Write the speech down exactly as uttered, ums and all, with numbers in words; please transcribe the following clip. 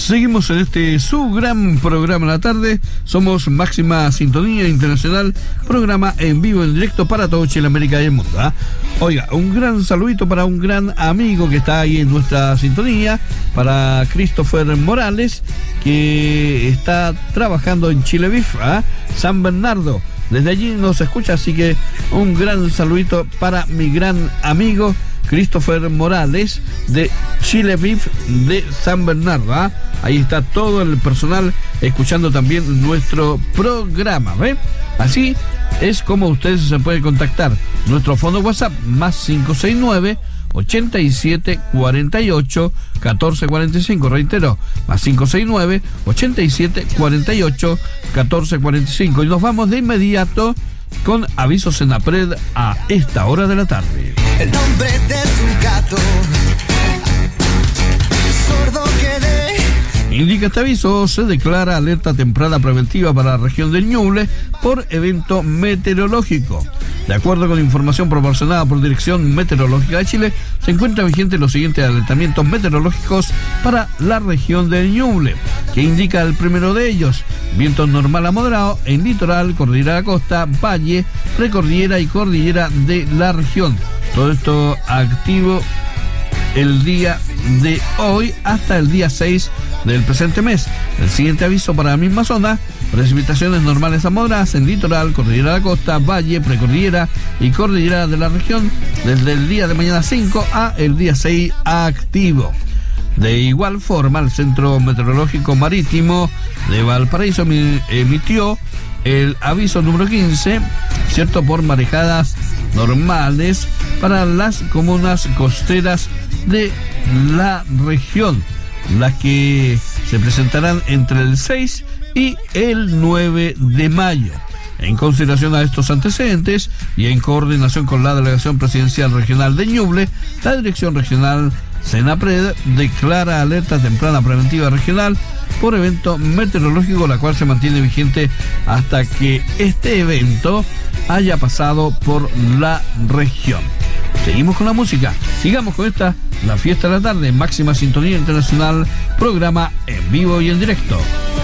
Seguimos en este su gran programa de la tarde. Somos Máxima Sintonía Internacional, programa en vivo, en directo para todo Chile, América y el mundo, ¿eh? Oiga, un gran saludito para un gran amigo que está ahí en nuestra sintonía, para Christopher Morales, que está trabajando en Chile Beef, ¿eh? San Bernardo. Desde allí nos escucha, así que un gran saludito para mi gran amigo Christopher Morales de Chile Beef de San Bernardo, ¿eh? Ahí está todo el personal escuchando también nuestro programa, ¿ve? Así es como ustedes se pueden contactar. Nuestro fondo WhatsApp más cinco seis nueve, ochenta y siete, cuarenta y ocho, catorce cuarenta y cinco. Reitero, más cinco seis nueve, ochenta y siete, cuarenta y ocho, catorce cuarenta y cinco. Y nos vamos de inmediato con avisos en la pred a esta hora de la tarde. El nombre de tu gato, sordo quedé. Indica este aviso, se declara alerta temprana preventiva para la región del Ñuble por evento meteorológico. De acuerdo con la información proporcionada por Dirección Meteorológica de Chile, se encuentran vigentes los siguientes alertamientos meteorológicos para la región del Ñuble, que indica el primero de ellos: viento normal a moderado en litoral, cordillera de la costa, valle, precordillera y cordillera de la región. Todo esto activo el día de hoy hasta el día seis del presente mes. El siguiente aviso para la misma zona: precipitaciones normales a moderadas en litoral, cordillera de la costa, valle, precordillera y cordillera de la región desde el día de mañana cinco a el día seis activo. De igual forma, el Centro Meteorológico Marítimo de Valparaíso emitió el aviso número quince, cierto, por marejadas normales para las comunas costeras de la región, las que se presentarán entre el seis y el nueve de mayo. En consideración a estos antecedentes y en coordinación con la Delegación Presidencial Regional de Ñuble, la Dirección Regional Senapred declara alerta temprana preventiva regional por evento meteorológico, la cual se mantiene vigente hasta que este evento haya pasado por la región. Seguimos con la música, sigamos con esta, la fiesta de la tarde, Máxima Sintonía Internacional, programa en vivo y en directo.